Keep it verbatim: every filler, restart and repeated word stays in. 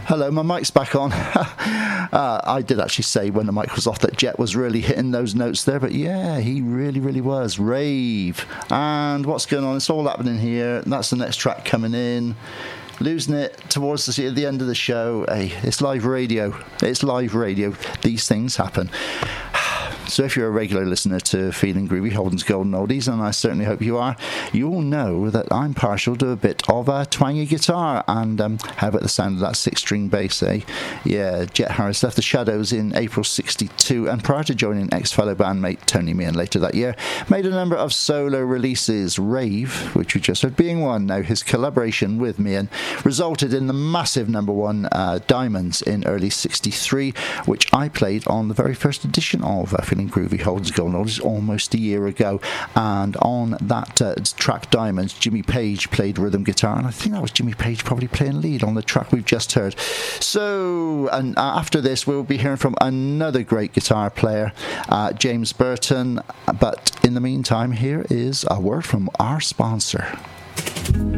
Hello, my mic's back on. uh, I did actually say when the mic was off that Jet was really hitting those notes there, but yeah, he really, really was. Rave. And what's going on? It's all happening here. That's the next track coming in. Losing it towards the, the end of the show. Hey, it's live radio. It's live radio. These things happen. So if you're a regular listener to Feeling Groovy, Holden's Golden Oldies, and I certainly hope you are, you'll know that I'm partial to a bit of a twangy guitar. And um, how about the sound of that six-string bass, eh? Yeah, Jet Harris left the Shadows in April sixty-two, and prior to joining ex-fellow bandmate Tony Meehan later that year, made a number of solo releases, Rave, which we just heard being one. Now, his collaboration with Meehan resulted in the massive number one, uh, Diamonds, in early sixty-three, which I played on the very first edition of uh, Feeling Groovy, Holden's Golden Oldies, almost a year ago. And on that uh, track Diamonds, Jimmy Page played rhythm guitar, and I think that was Jimmy Page probably playing lead on the track we've just heard. So, and uh, after this we'll be hearing from another great guitar player, uh, James Burton. But in the meantime, here is a word from our sponsor.